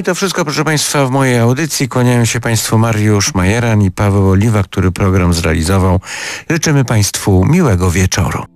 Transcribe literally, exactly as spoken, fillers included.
I to wszystko, proszę Państwa, w mojej audycji. Kłaniają się Państwu Mariusz Majeran i Paweł Oliwa, który program zrealizował. Życzymy Państwu miłego wieczoru.